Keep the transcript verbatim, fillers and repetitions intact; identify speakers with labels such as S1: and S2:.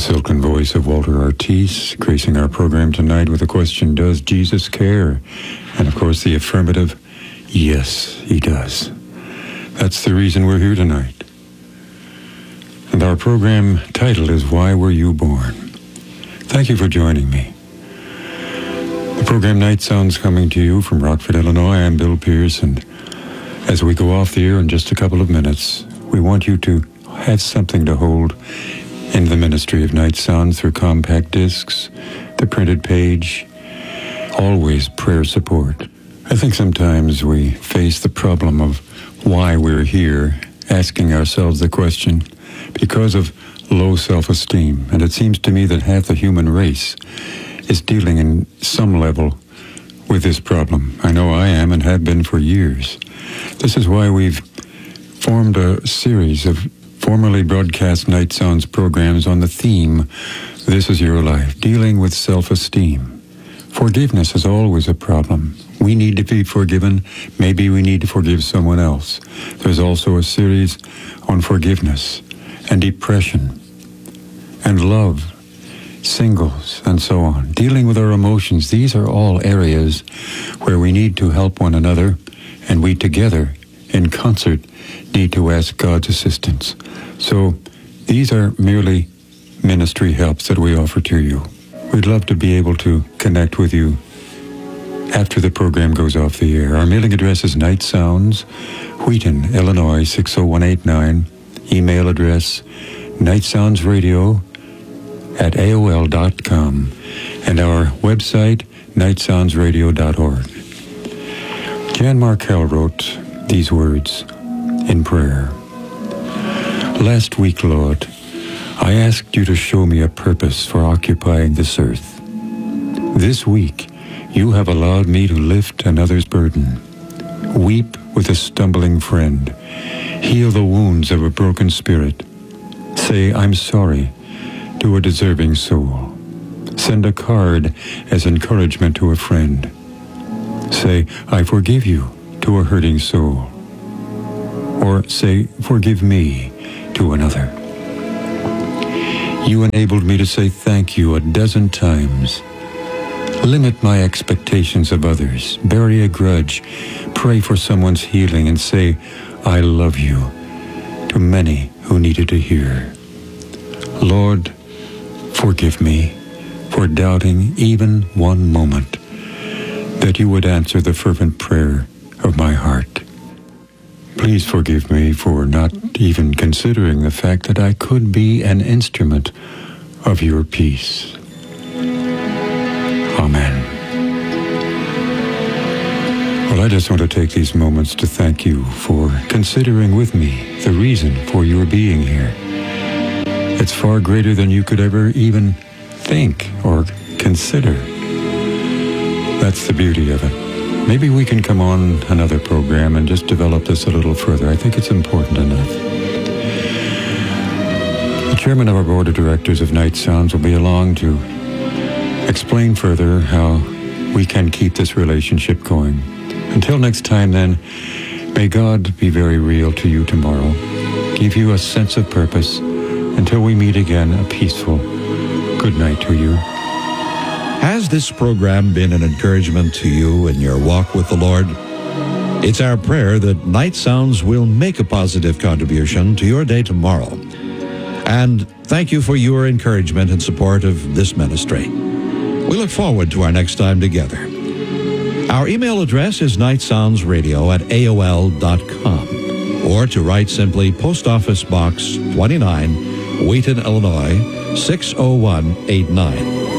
S1: silken voice of Walter Ortiz, gracing our program tonight with the question, does Jesus care? And of course the affirmative, yes, he does. That's the reason we're here tonight. And our program title is Why Were You Born? Thank you for joining me. The program Night Sounds coming to you from Rockford, Illinois. I'm Bill Pierce, and as we go off the air in just a couple of minutes, we want you to have something to hold in the ministry of Night Sounds through compact discs, the printed page, always prayer support. I think sometimes we face the problem of why we're here, asking ourselves the question, because of low self-esteem. And it seems to me that half the human race is dealing in some level with this problem. I know I am and have been for years. This is why we've formed a series of formerly broadcast Night Sounds programs on the theme, This Is Your Life, dealing with self-esteem. Forgiveness is always a problem. We need to be forgiven. Maybe we need to forgive someone else. There's also a series on forgiveness and depression and love, singles, and so on. Dealing with our emotions, these are all areas where we need to help one another, and we together, in concert, need to ask God's assistance. So these are merely ministry helps that we offer to you. We'd love to be able to connect with you after the program goes off the air. Our mailing address is Night Sounds, Wheaton, Illinois, six oh one eight nine. Email address, nightsoundsradio at A O L dot com. And our website, night sounds radio dot org. Jan Markell wrote these words in prayer. Last week, Lord, I asked you to show me a purpose for occupying this earth. This week, you have allowed me to lift another's burden, weep with a stumbling friend, heal the wounds of a broken spirit, say I'm sorry to a deserving soul, send a card as encouragement to a friend, say I forgive you to a hurting soul, or say forgive me to another. You enabled me to say thank you a dozen times. Limit my expectations of others, bury a grudge, pray for someone's healing, and say, I love you, to many who needed to hear. Lord, forgive me for doubting even one moment that you would answer the fervent prayer of my heart. Please forgive me for not even considering the fact that I could be an instrument of your peace. Amen. Well, I just want to take these moments to thank you for considering with me the reason for your being here. It's far greater than you could ever even think or consider. That's the beauty of it. Maybe we can come on another program and just develop this a little further. I think it's important enough. The chairman of our board of directors of Night Sounds will be along to explain further how we can keep this relationship going. Until next time, then, may God be very real to you tomorrow, give you a sense of purpose. Until we meet again, a peaceful good night to you.
S2: Has this program been an encouragement to you in your walk with the Lord? It's our prayer that Night Sounds will make a positive contribution to your day tomorrow. And thank you for your encouragement and support of this ministry. We look forward to our next time together. Our email address is nightsoundsradio at A O L dot com, or to write simply Post Office Box twenty-nine, Wheaton, Illinois, six oh one eight nine.